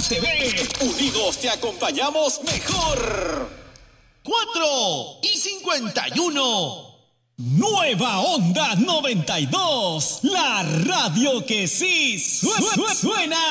TV. Unidos te acompañamos mejor. 4:51. Nueva Onda 92. La radio que sí suena.